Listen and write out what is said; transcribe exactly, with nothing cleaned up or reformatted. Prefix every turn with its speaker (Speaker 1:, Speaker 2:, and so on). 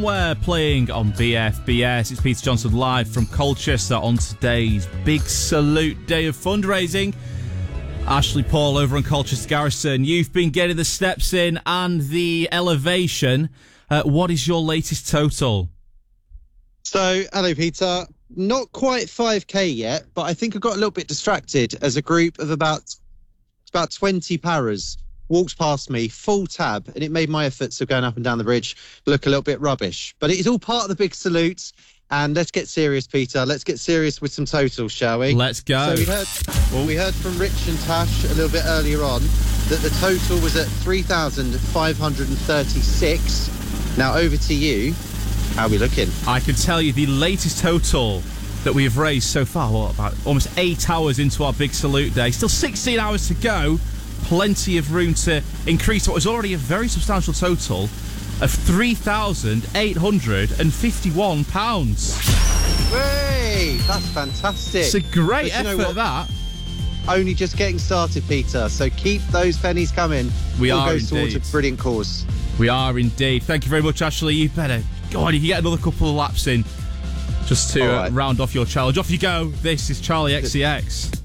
Speaker 1: Somewhere playing on B F B S. It's Peter Johnson live from Colchester on today's Big Salute Day of Fundraising. Ashley Paul over on Colchester Garrison. You've been getting the steps in and the elevation. Uh, what is your latest total?
Speaker 2: So, hello, Peter. Not quite five K yet, but I think I got a little bit distracted as a group of about about twenty paras walked past me, full tab, and it made my efforts of going up and down the bridge look a little bit rubbish. But it is all part of the big salute. And let's get serious, Peter. Let's get serious with some totals, shall we?
Speaker 1: Let's go.
Speaker 2: So we heard, we heard from Rich and Tash a little bit earlier on that the total was at three thousand five hundred thirty-six. Now over to you. How are we looking?
Speaker 1: I can tell you the latest total that we have raised so far, what, about almost eight hours into our Big Salute Day. Still sixteen hours to go. Plenty of room to increase what was already a very substantial total of three thousand eight hundred fifty-one pounds.
Speaker 2: Hey, that's fantastic.
Speaker 1: It's a great
Speaker 2: But you know
Speaker 1: effort,
Speaker 2: what?
Speaker 1: that.
Speaker 2: Only just getting started, Peter. So keep those pennies coming.
Speaker 1: We
Speaker 2: All
Speaker 1: are
Speaker 2: goes towards
Speaker 1: indeed.
Speaker 2: a brilliant cause.
Speaker 1: We are indeed. Thank you very much, Ashley. You better go on, you can get another couple of laps in just to
Speaker 2: All
Speaker 1: uh,
Speaker 2: right.
Speaker 1: round off your challenge. Off you go. This is Charlie X C X.